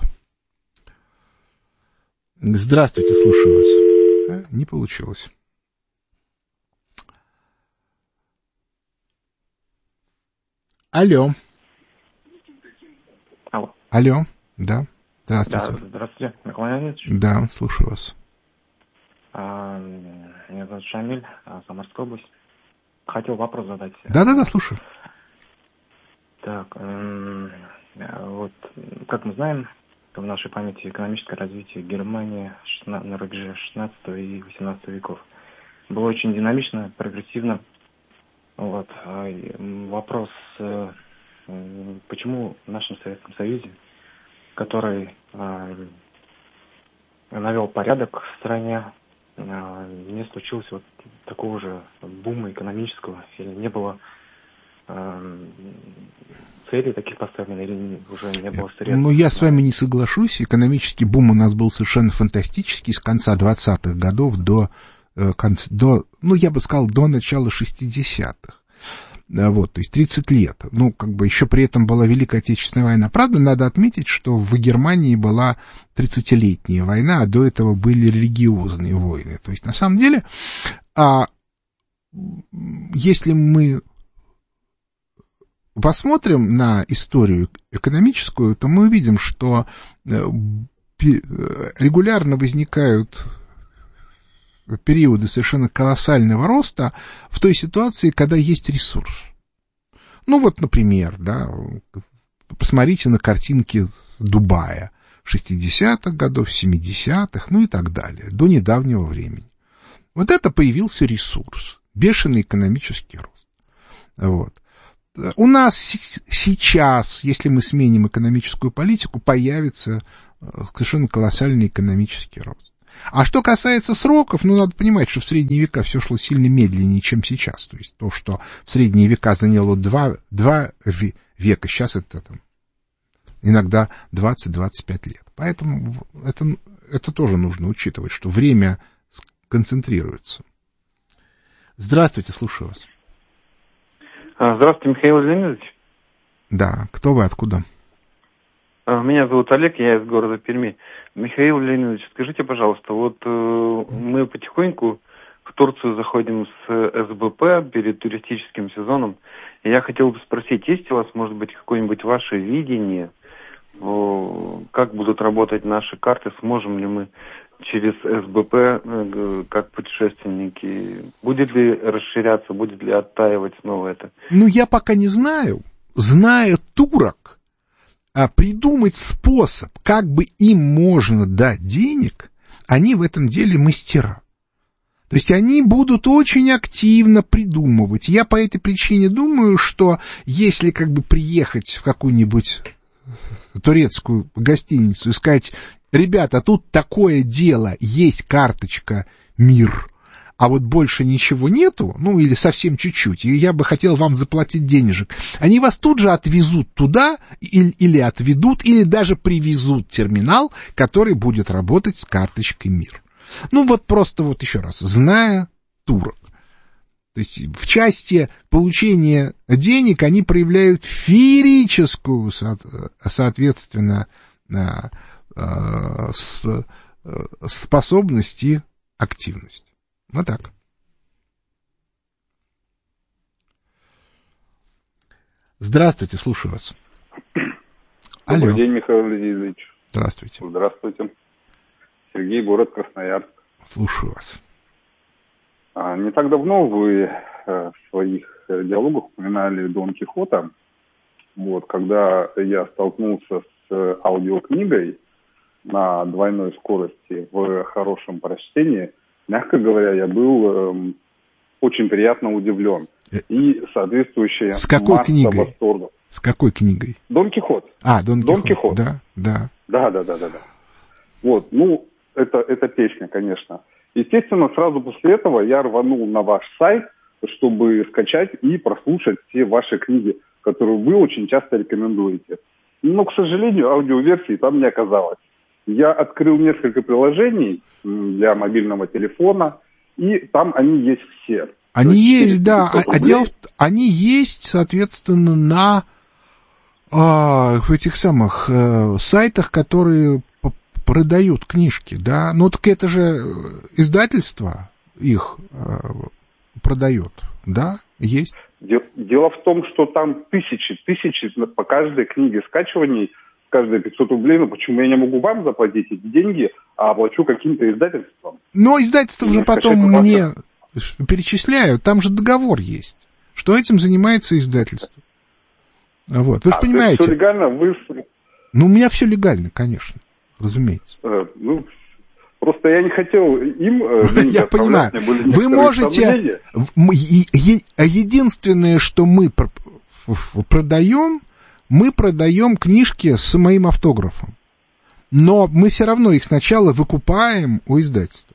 Здравствуйте, слушаю вас. А, не получилось. Алло. Алло. Алло, да. Здравствуйте. Да, здравствуйте, Михаил Леонидович. Да, слушаю вас. А, меня зовут Шамиль, Самарская область. Хотел вопрос задать. Да-да-да, слушаю. Так, эм, вот, как мы знаем, в нашей памяти экономическое развитие Германии на, на рубеже шестнадцатого и восемнадцатого веков было очень динамично, прогрессивно. Вот, вопрос, почему в нашем Советском Союзе, который навел порядок в стране, не случилось вот такого же бума экономического, или не было целей таких поставленных, или уже не было средств? Ну, я с вами не соглашусь. Экономический бум у нас был совершенно фантастический с конца двадцатых годов до до, ну, я бы сказал, до начала шестидесятых. Вот, то есть тридцать лет. Ну, как бы еще при этом была Великая Отечественная война. Правда, надо отметить, что в Германии была тридцатилетняя война, а до этого были религиозные войны. То есть, на самом деле, а, если мы посмотрим на историю экономическую, то мы увидим, что регулярно возникают периоды совершенно колоссального роста в той ситуации, когда есть ресурс. Ну вот, например, да, посмотрите на картинки Дубая шестидесятых годов, семидесятых, ну и так далее, до недавнего времени. Вот это появился ресурс, бешеный экономический рост. Вот. У нас сейчас, если мы сменим экономическую политику, появится совершенно колоссальный экономический рост. А что касается сроков, ну, надо понимать, что в средние века все шло сильно медленнее, чем сейчас. То есть то, что в средние века заняло два, два века, сейчас это там, иногда двадцать-двадцать пять лет. Поэтому это, это тоже нужно учитывать, что время концентрируется. Здравствуйте, слушаю вас. Здравствуйте, Михаил Леонидович. Да, кто вы, откуда? Меня зовут Олег, я из города Перми. Михаил Леонидович, скажите, пожалуйста, вот э, мы потихоньку в Турцию заходим с эс бэ пэ перед туристическим сезоном. И я хотел бы спросить, есть у вас, может быть, какое-нибудь ваше видение, э, как будут работать наши карты, сможем ли мы через эс бэ пэ, э, как путешественники, будет ли расширяться, будет ли оттаивать снова это? Ну, я пока не знаю. Зная турок, а, придумать способ, как бы им можно дать денег, они в этом деле мастера. То есть они будут очень активно придумывать. Я по этой причине думаю, что если как бы приехать в какую-нибудь турецкую гостиницу и сказать: ребята, тут такое дело, есть карточка «Мир», а вот больше ничего нету, ну или совсем чуть-чуть, и я бы хотел вам заплатить денежек, они вас тут же отвезут туда, или, или отведут, или даже привезут терминал, который будет работать с карточкой «Мир». Ну вот просто вот еще раз, зная турок. То есть в части получения денег они проявляют феерическую, соответственно, способность и активность. Вот так. Здравствуйте, слушаю вас. Добрый Алло. день, Михаил Леонидович. Здравствуйте. Здравствуйте. Сергей, город Красноярск. Слушаю вас. А, не так давно вы э, в своих э, диалогах упоминали Дон Кихота. Вот, когда я столкнулся с э, аудиокнигой на двойной скорости в хорошем прочтении, мягко говоря, я был э, очень приятно удивлен. И соответствующая С какой масса книгой? восторгов. С какой книгой? Дон Кихот. А, Дон, Дон Кихот. Кихот. Да, да. Да, да, да, да, да. Вот, ну, это, это песня, конечно. Естественно, сразу после этого я рванул на ваш сайт, чтобы скачать и прослушать все ваши книги, которые вы очень часто рекомендуете. Но, к сожалению, аудиоверсии там не оказалось. Я открыл несколько приложений для мобильного телефона, и там они есть все. Они есть, да, а, а дело в... они есть, соответственно, на а, этих самых а, сайтах, которые продают книжки, да. Ну, так это же издательство их а, продает, да, есть. Дело в том, что там тысячи, тысячи по каждой книге скачиваний, каждые пятьсот рублей, ну почему я не могу вам заплатить эти деньги, а оплачу каким-то издательствам? Но издательство же потом мне перечисляют, там же договор есть, что этим занимается издательство. Вот, вы же а, понимаете. Все легально, вы... Ну, у меня все легально, конечно, разумеется. Э, ну, просто я не хотел им... Э, я понимаю. Вы можете... Единственное, что мы продаем, мы продаем книжки с моим автографом. Но мы все равно их сначала выкупаем у издательства.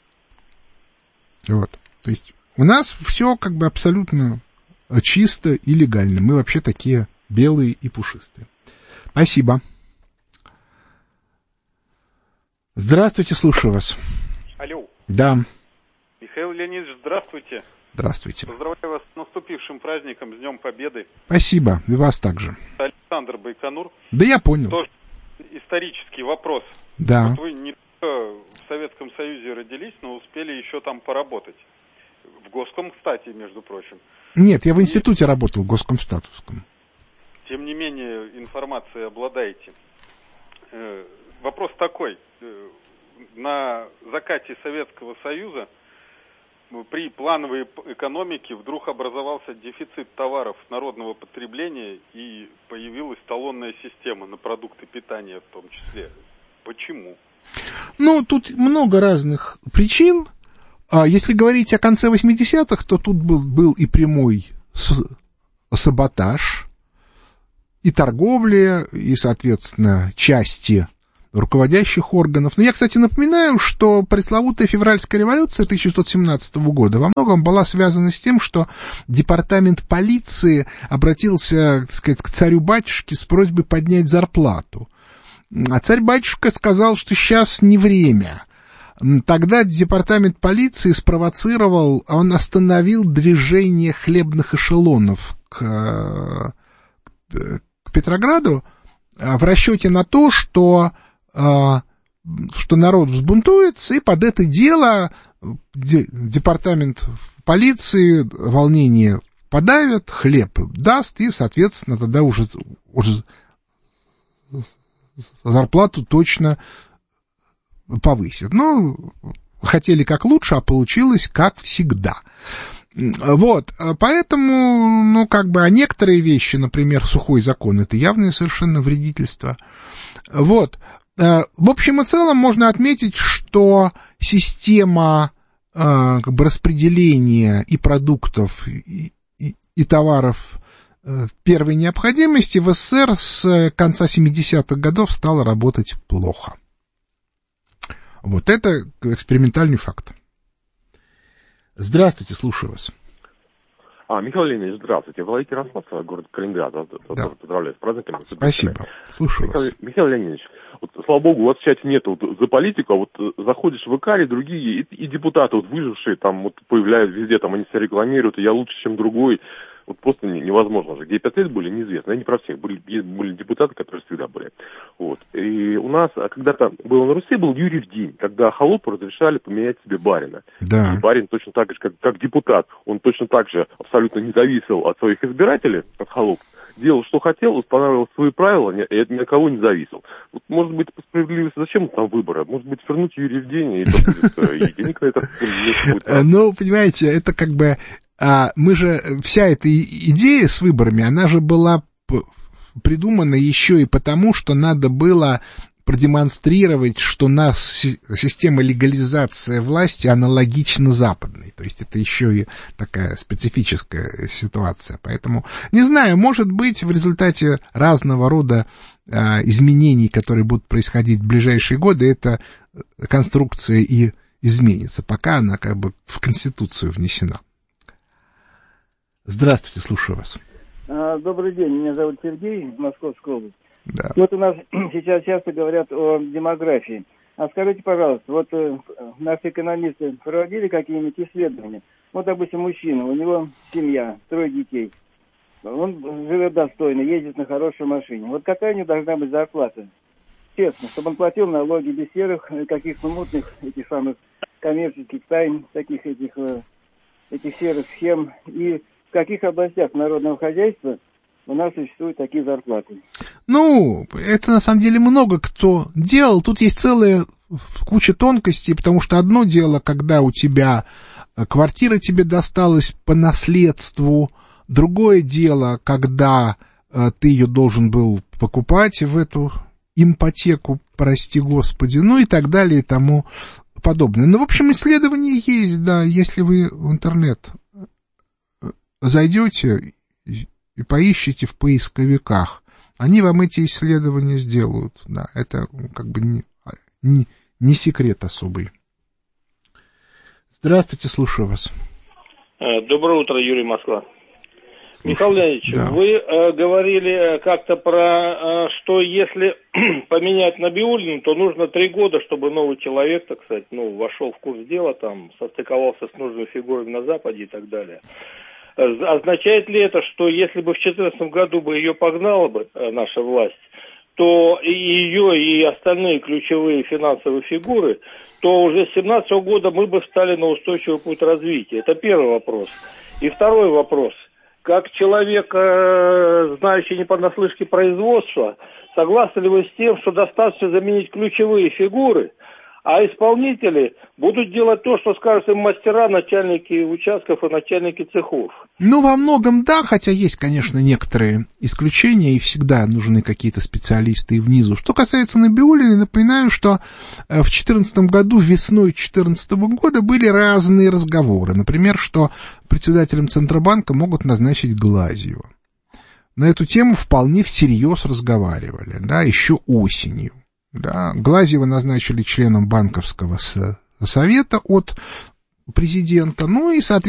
Вот. То есть у нас все как бы абсолютно чисто и легально. Мы вообще такие белые и пушистые. Спасибо. Здравствуйте, слушаю вас. Алло. Да. Михаил Леонидович, здравствуйте. Здравствуйте. Поздравляю вас с наступившим праздником, с Днем Победы. Спасибо, и вас также. Александр Байконур. Да я понял. Тоже исторический вопрос. Да. Вот вы не только в Советском Союзе родились, но успели еще там поработать. В Госком, кстати, между прочим. Нет, я в институте и... работал, в Госкомстатовском. Тем не менее, информацией обладаете. Э, вопрос такой. Э, на закате Советского Союза при плановой экономике вдруг образовался дефицит товаров народного потребления и появилась талонная система на продукты питания в том числе. Почему? Ну, тут много разных причин. А если говорить о конце восьмидесятых, то тут был, был и прямой саботаж, и торговля, и, соответственно, части руководящих органов. Но я, кстати, напоминаю, что пресловутая февральская революция тысяча девятьсот семнадцатого года во многом была связана с тем, что департамент полиции обратился, так сказать, к царю-батюшке с просьбой поднять зарплату. А царь-батюшка сказал, что сейчас не время. Тогда департамент полиции спровоцировал, он остановил движение хлебных эшелонов к, к Петрограду в расчете на то, что, что народ взбунтуется, и под это дело департамент полиции волнение подавит, хлеб даст, и, соответственно, тогда уже, уже зарплату точно повысит. Но хотели как лучше, а получилось как всегда. Вот, поэтому, ну, как бы, а некоторые вещи, например, сухой закон, это явное совершенно вредительство. Вот, в общем и целом можно отметить, что система, как бы, распределения и продуктов, и, и, и товаров первой необходимости в СССР с конца семидесятых годов стала работать плохо. Вот это экспериментальный факт. Здравствуйте, слушаю вас. А, Михаил Леонидович, здравствуйте. Владимир Ярославцев, город Калининград. Да. Поздравляю с праздниками. Спасибо. Слушаю Михаил, вас. Михаил Леонидович, вот, слава богу, у вас в чате нет вот, за политику, а вот заходишь в ВК, и другие, и, и депутаты, вот выжившие, там, вот появляются везде, там, они себя рекламируют, и я лучше, чем другой. Вот просто невозможно уже. Где пять лет были, неизвестно. Я не про всех. Были, были депутаты, которые всегда были. Вот. И у нас когда-то было на Руси, был Юрьев день, когда холопу разрешали поменять себе барина. Да. И барин точно так же, как, как депутат, он точно так же абсолютно не зависел от своих избирателей, от холоп. Делал, что хотел, устанавливал свои правила, и это ни от кого не зависел. Вот, может быть, по справедливости, зачем там выборы? Может быть, вернуть Юрьев день, и это будет, и денег на это будет. Ну, понимаете, это как бы... А мы же, вся эта идея с выборами, она же была придумана еще и потому, что надо было продемонстрировать, что у нас система легализации власти аналогична западной. То есть это еще и такая специфическая ситуация. Поэтому, не знаю, может быть, в результате разного рода а, изменений, которые будут происходить в ближайшие годы, эта конструкция и изменится, пока она как бы в Конституцию внесена. Здравствуйте, слушаю вас. Добрый день, меня зовут Сергей, Московская область. Да. Вот у нас сейчас часто говорят о демографии. А скажите, пожалуйста, вот э, наши экономисты проводили какие-нибудь исследования? Вот, допустим, мужчина, у него семья, трое детей. Он живет достойно, ездит на хорошей машине. Вот какая у него должна быть зарплата? Честно, чтобы он платил налоги без серых, каких-то мутных, этих самых коммерческих тайн, таких этих, этих серых схем. И в каких областях народного хозяйства у нас существуют такие зарплаты? Ну, это на самом деле много кто делал. Тут есть целая куча тонкостей, потому что одно дело, когда у тебя квартира тебе досталась по наследству, другое дело, когда ты ее должен был покупать в эту ипотеку, прости господи, ну и так далее и тому подобное. Ну, в общем, исследования есть, да, если вы в интернет зайдете и поищите в поисковиках, они вам эти исследования сделают, да, это как бы не, не, не секрет особый. Здравствуйте, слушаю вас. Доброе утро, Юрий, Москва. Слушаю. Михаил Леонидович, да. вы э, говорили как-то про, э, что если поменять Набиуллину, то нужно три года, чтобы новый человек, так сказать, ну, вошел в курс дела, там, состыковался с нужными фигурами на Западе и так далее. Означает ли это, что если бы в две тысячи четырнадцатом году бы ее погнала бы э, наша власть, то и ее, и остальные ключевые финансовые фигуры, то уже с две тысячи семнадцатого года мы бы встали на устойчивый путь развития? Это первый вопрос. И второй вопрос. Как человек, э, знающий не понаслышке производства, согласны ли вы с тем, что достаточно заменить ключевые фигуры, а исполнители будут делать то, что скажут им мастера, начальники участков и начальники цехов? Ну, во многом да, хотя есть, конечно, некоторые исключения, и всегда нужны какие-то специалисты и внизу. Что касается Набиуллиной, напоминаю, что в две тысячи четырнадцатом году, весной две тысячи четырнадцатого года были разные разговоры. Например, что председателем Центробанка могут назначить Глазьева. На эту тему вполне всерьез разговаривали, да, еще осенью. Да. Глазьева назначили членом банковского совета от президента, ну и, соответственно,